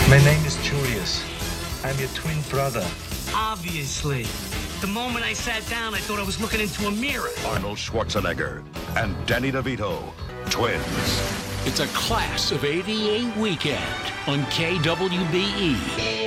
My name is Julius. I'm your twin brother. Obviously. The moment I sat down, I thought I was looking into a mirror. Arnold Schwarzenegger and Danny DeVito, twins. It's a Class of '88 weekend on KWBE.